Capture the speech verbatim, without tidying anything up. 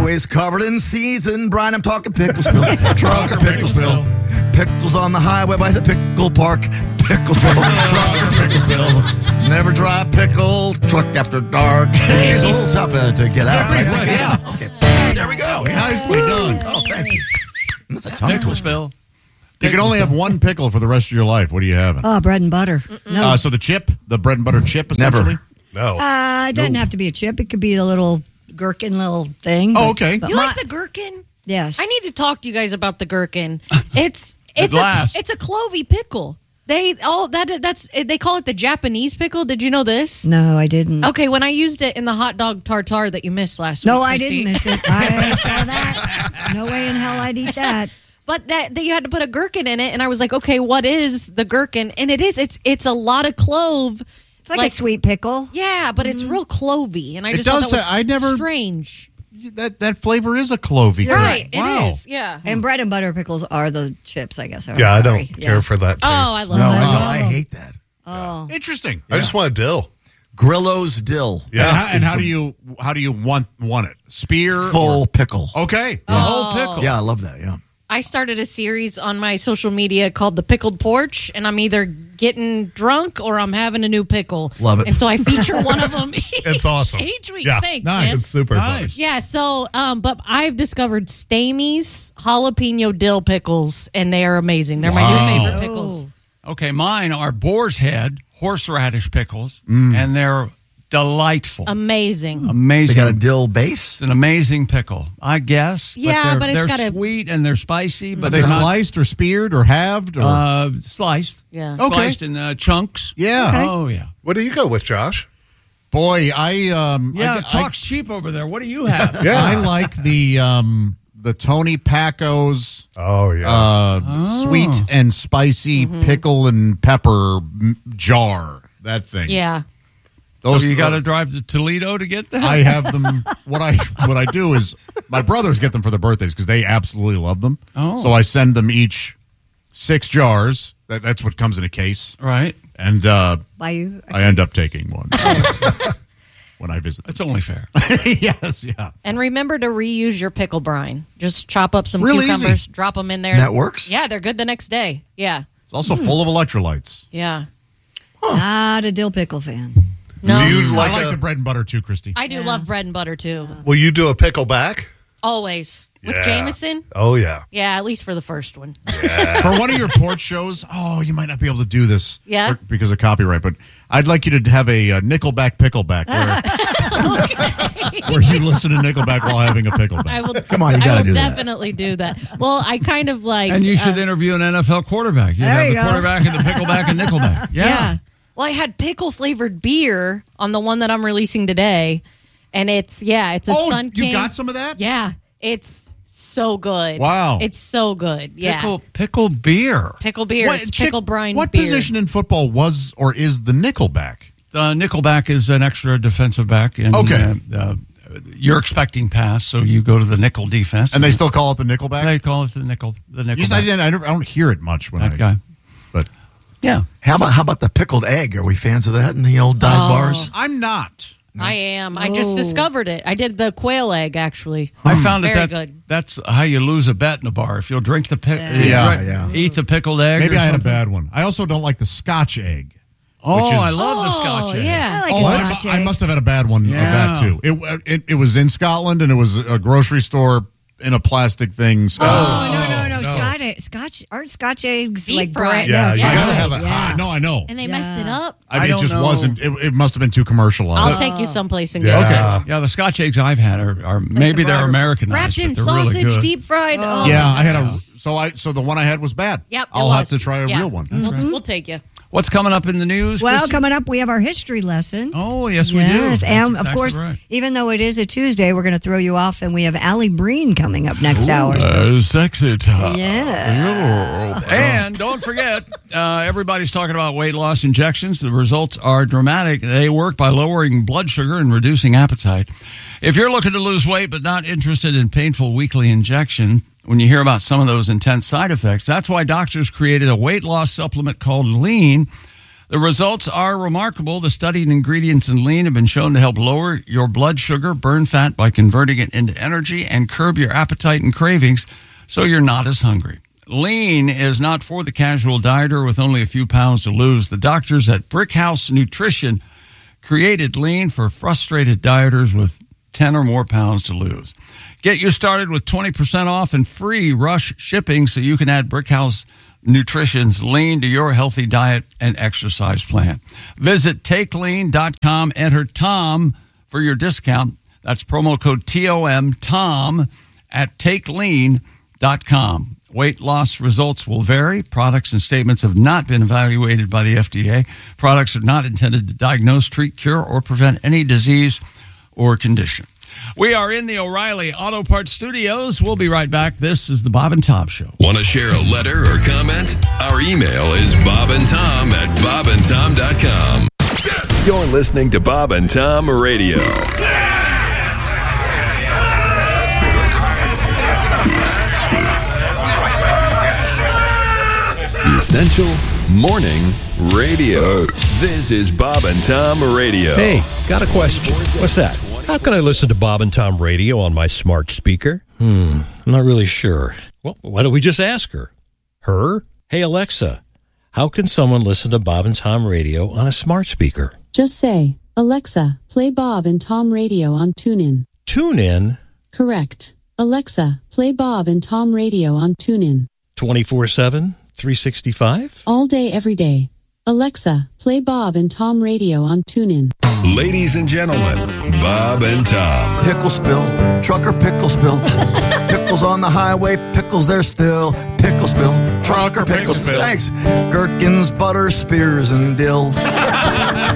Always covered in season. Brian, I'm talking pickle spill. Truck or pickle spill. Pickles on the highway by the pickle park. Pickle spill. Truck or pickle spill. Never dry pickled. Truck after dark. It's a little tough uh, to get out. Right, right? right, Yeah. Okay. There we go. Nicely done. Oh, thank you. That's a tongue Pickle twister. spill. You can only have one pickle for the rest of your life. What are you having? Oh, bread and butter. No. Uh, so the chip, the bread and butter chip, essentially? Never. No. Uh, it doesn't have to be a chip. It could be a little gherkin little thing. Oh, but- okay. but You my- like the gherkin? Yes. I need to talk to you guys about the gherkin. It's it's a glass. it's a clovey pickle. They oh that that's they call it the Japanese pickle. Did you know this? No, I didn't. Okay, when I used it in the hot dog tartare that you missed last week. No, I Chrissy. didn't miss it. I saw that. No way in hell I'd eat that. But that, that you had to put a gherkin in it, and I was like, okay, what is the gherkin? And it is it's it's a lot of clove. It's like, a sweet pickle. Yeah, but it's real clovey, and I It just does thought that was say- I never- strange. That that flavor is a clovey. Right, Wow. it is. Yeah. And bread and butter pickles are the chips, I guess. I'm Yeah, I sorry. don't Yeah. care for that taste. Oh, I love No, it. I, Oh. know. I hate that. Oh. Interesting. I just want a dill. Grillo's dill. And, how, and how do you how do you want want it? Spear? Full or- pickle. Okay. The whole pickle. Yeah, I love that. Yeah. I started a series on my social media called The Pickled Porch, and I'm either getting drunk or I'm having a new pickle. Love it. And so I feature one of them each, It's awesome. each week. Yeah. Thanks, Nice. man. It's super Nice. fun. Yeah, so, um, but I've discovered Stamey's jalapeno dill pickles, and they are amazing. They're my Wow. new favorite pickles. Okay, mine are boar's head horseradish pickles, and they're delightful. Amazing. They amazing. got a dill base. It's an amazing pickle, I guess. Yeah, but but they're, it's they're got a- sweet and they're spicy, but Are they they're not, sliced or speared or halved? Or? uh, sliced. Yeah. Okay. Sliced in uh, chunks. yeah. Oh yeah. What do you go with, Josh? Boy, I um Yeah, I, talk's cheap over there. What do you have? Yeah. I, I like the um the Tony Packo's Oh, yeah. uh sweet and spicy pickle and pepper m- jar. That thing. Yeah. Those So you got to drive to Toledo to get that? I have them. What I what I do is my brothers get them for their birthdays because they absolutely love them. Oh. So I send them each six jars. That, that's what comes in a case, Right. and uh, By you? I end up taking one when I visit. That's only fair. Yes, yeah. And remember to reuse your pickle brine. Just chop up some Real cucumbers, easy. drop them in there. That works? Yeah, they're good the next day. Yeah. It's also full of electrolytes. Yeah. Not a dill pickle fan. No. do you like, I like a, the bread and butter too, Christy. I do love bread and butter too. will you do a pickle back? Always. With Yeah. Jameson? Oh, yeah. Yeah, at least for the first one. For one of your porch shows, oh, you might not be able to do this, Yeah? or- because of copyright. But I'd like you to have a, uh Nickelback pickleback, where, where you listen to Nickelback while having a pickleback. I will Come on, you I gotta will do that. definitely do that. Well, I kind of like And you should uh, interview an N F L quarterback. You There have you the go. quarterback and the pickleback and nickelback. Yeah. yeah. Well, I had pickle flavored beer on the one that I'm releasing today, and it's yeah, it's a Oh, Sun you King. got some of that? Yeah, it's so good. Wow. it's so good. Yeah, Pickle, pickle beer. pickle beer. What- it's Chick, pickle brine. What beer. position in football was or is the Nickelback? The nickelback is an extra defensive back. And, Okay. Uh, uh, you're expecting pass, so you go to the nickel defense. And they still call it the Nickelback? They call it the nickel. The nickel. You said I, didn't, I, don't, I don't hear it much when That I guy. But Yeah. How about how about the pickled egg? Are we fans of that in the old dive Oh. bars? I'm not. I am. I just Oh. discovered it. I did the quail egg actually. I found that, Very that good. that's how you lose a bet in a bar. If you'll drink the pick, Yeah, yeah. eat the pickled egg. Maybe or I had a something. bad one. I also don't like the Scotch egg. Oh, which is- I love the Oh, Scotch egg. yeah. I like Oh, a I, Scotch I egg. must have had a bad one Yeah. of that too. It, it it was in Scotland and it was a grocery store in a plastic thing. Scotch. Oh, no, no, no. Scotch, Scotch, aren't Scotch eggs Deep like fried. brand? Yeah, no, you fried, gotta have it yeah. hot. No, I know. And they messed it Yeah. up. I mean, I it don't just know. wasn't. It, it must have been too commercialized. I'll take you someplace and Yeah. get it. Okay. Yeah, the Scotch eggs I've had are, are maybe they're wrapper. Americanized, Wrapped in but they're sausage, really good. deep fried. Oh. Yeah, I had a. So I so the one I had was bad. Yep. it I'll have was. to try a Yeah. real one. We'll, we'll take you. What's coming up in the news? Well, Chrissy? coming up, we have our history lesson. Oh, yes, we yes, do. That's and of exactly course, right. even though it is a Tuesday, we're going to throw you off, and we have Allie Breen coming up next hour. So. Uh, sexy time. Yeah. And don't forget, uh, everybody's talking about weight loss injections. The results are dramatic. They work by lowering blood sugar and reducing appetite. If you're looking to lose weight but not interested in painful weekly injections, when you hear about some of those intense side effects, that's why doctors created a weight loss supplement called Lean. The results are remarkable. The studied ingredients in lean have been shown to help lower your blood sugar, burn fat by converting it into energy, and curb your appetite and cravings so you're not as hungry. Lean is not for the casual dieter with only a few pounds to lose. The doctors at Brickhouse Nutrition created lean for frustrated dieters with ten or more pounds to lose. Get you started with twenty percent off and free rush shipping so you can add Brickhouse Nutrition's lean to your healthy diet and exercise plan. Visit take lean dot com. Enter Tom for your discount. That's promo code T O M, Tom, at take lean dot com. Weight loss results will vary. Products and statements have not been evaluated by the F D A. Products are not intended to diagnose, treat, cure, or prevent any disease or condition. We are in the O'Reilly Auto Parts Studios. We'll be right back. This is the Bob and Tom Show. Want to share a letter or comment? Our email is bobandtom at bob and tom dot com. You're listening to Bob and Tom Radio. Essential Morning Radio. This is Bob and Tom Radio. Hey, got a question. What's that? How can I listen to Bob and Tom Radio on my smart speaker? Hmm, I'm not really sure. Well, why don't we just ask her? Her? Hey, Alexa, how can someone listen to Bob and Tom Radio on a smart speaker? Just say, Alexa, play Bob and Tom Radio on TuneIn. TuneIn? Correct. Alexa, play Bob and Tom Radio on TuneIn. twenty-four seven, three sixty-five? All day, every day. Alexa, play Bob and Tom Radio on TuneIn. Ladies and gentlemen, Bob and Tom. Pickle spill, trucker pickle spill. Pickles on the highway, pickles there still. Pickle spill, trucker pickle spill. Thanks. Gherkins, butter, spears, and dill.